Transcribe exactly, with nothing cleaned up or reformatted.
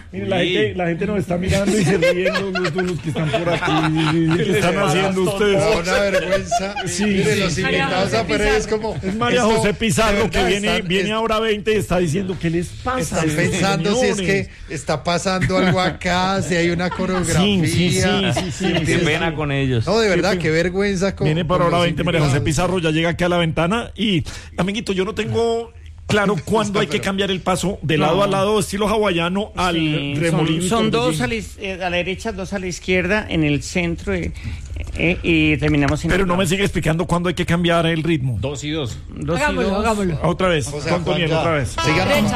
Mire, la gente, la gente nos está mirando y se ríen los, los, los que están por aquí. ¿Qué están haciendo ustedes? No, una vergüenza. Sí, Mire, sí, los sí. invitados a Pérez es como... Es María esto, José Pizarro, de que verdad, viene, están- viene es- ahora veinte y está diciendo, ¿qué les pasa? Están pensando si es señores? que está pasando algo acá, si hay una coreografía. Sí, sí, sí, sí, sí, Qué sí, pena sí. con ellos. No, de verdad, Sí, qué vergüenza. Con, Viene para con ahora los veinte María José invitados. Pizarro, ya llega aquí a la ventana. Y, amiguito, yo no tengo claro cuándo hay que cambiar el paso de lado No. a lado, estilo hawaiano, al Sí, remolino. son, son dos torbellino. a la, is- eh, a la derecha, dos a la izquierda, en el centro eh, eh, y terminamos en Pero el no me lado. sigue explicando cuándo hay que cambiar el ritmo. Dos y dos. Dos y Hagámoslo, dos. hagámoslo. Otra vez, O sea, con Toniel, Juan, ya. otra vez. Sigan Derecha,